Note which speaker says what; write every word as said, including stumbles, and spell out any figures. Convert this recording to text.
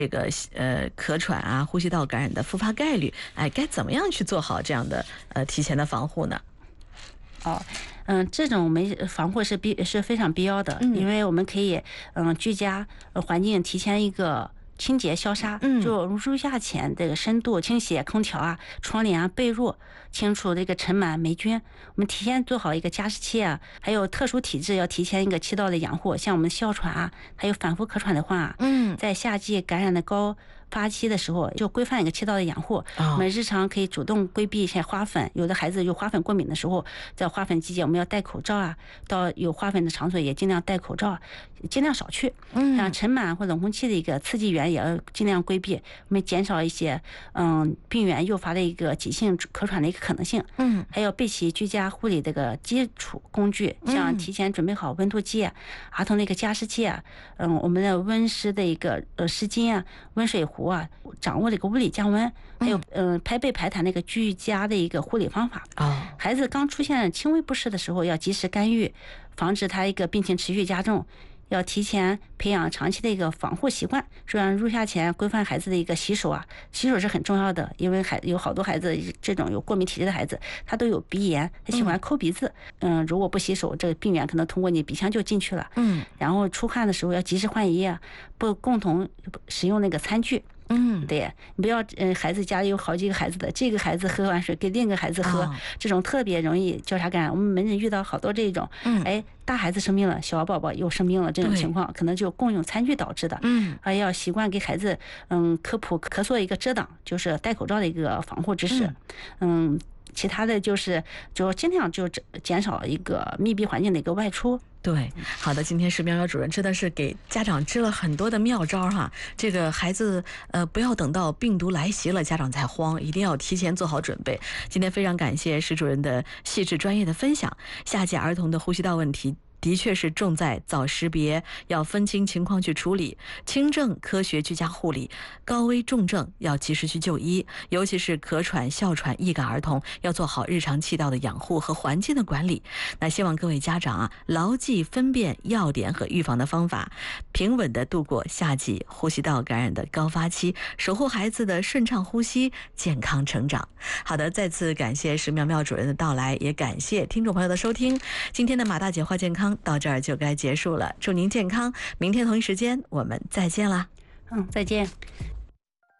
Speaker 1: 这个呃咳喘啊、呼吸道感染的复发概率，哎，该怎么样去做好这样的呃提前的防护呢？
Speaker 2: 哦，嗯，这种没防护是必是非常必要的，
Speaker 1: 嗯
Speaker 2: 因为我们可以嗯居家环境提前一个清洁消杀，
Speaker 1: 嗯
Speaker 2: 就入夏前这个深度清洗空调啊、窗帘啊、被褥，清除这个尘螨霉菌。我们提前做好一个加湿器啊，还有特殊体质要提前一个气道的养护，像我们哮喘啊，还有反复咳喘的话，
Speaker 1: 嗯，
Speaker 2: 在夏季感染的高发期的时候，就规范一个气道的养护。我们日常可以主动规避一些花粉，有的孩子有花粉过敏的时候，在花粉季节我们要戴口罩啊，到有花粉的场所也尽量戴口罩，尽量少去。
Speaker 1: 嗯，
Speaker 2: 像尘螨或冷空气的一个刺激源也要尽量规避，我们减少一些嗯病原诱发的一个急性咳喘的一个可能性。
Speaker 1: 嗯，
Speaker 2: 还有备齐居家护理这个基础工具，像提前准备好温度计啊、儿童的一个加湿器啊，嗯，我们的温湿的一个呃湿巾啊、温水壶啊，掌握这个物理降温，还有嗯排背排痰那个居家的一个护理方法。
Speaker 1: 哦，
Speaker 2: 孩子刚出现轻微不适的时候，要及时干预，防止他一个病情持续加重。要提前培养长期的一个防护习惯，这样入夏前规范孩子的一个洗手啊，洗手是很重要的，因为孩有好多孩子这种有过敏体质的孩子，他都有鼻炎，他喜欢抠鼻子，嗯，如果不洗手，这个病原可能通过你鼻腔就进去了，
Speaker 1: 嗯，
Speaker 2: 然后出汗的时候要及时换衣啊，不共同使用那个餐具。
Speaker 1: 嗯，
Speaker 2: 对，你不要，嗯，孩子家里有好几个孩子的，这个孩子喝完水给另一个孩子喝，
Speaker 1: 哦、
Speaker 2: 这种特别容易交叉感染。我们门诊遇到好多这种，
Speaker 1: 嗯，
Speaker 2: 哎，大孩子生病了，小宝宝又生病了，这种情况可能就共用餐具导致的。
Speaker 1: 嗯，
Speaker 2: 还要习惯给孩子，嗯，科普咳嗽一个遮挡，就是戴口罩的一个防护知识，嗯。嗯其他的就是就尽量就减少一个密闭环境的一个外出。
Speaker 1: 对，好的，今天石苗苗主任真的是给家长支了很多的妙招哈。这个孩子呃，不要等到病毒来袭了，家长才慌，一定要提前做好准备。今天非常感谢石主任的细致专业的分享。夏季儿童的呼吸道问题的确是重在早识别，要分清情况去处理，轻症科学居家护理，高危重症要及时去就医，尤其是咳喘、哮喘、易感儿童要做好日常气道的养护和环境的管理。那希望各位家长啊，牢记分辨要点和预防的方法，平稳地度过夏季呼吸道感染的高发期，守护孩子的顺畅呼吸、健康成长。好的，再次感谢石苗苗主任的到来，也感谢听众朋友的收听。今天的马大姐话健康到这儿就该结束了，祝您健康，明天同一时间我们再见啦。
Speaker 2: 嗯，再见。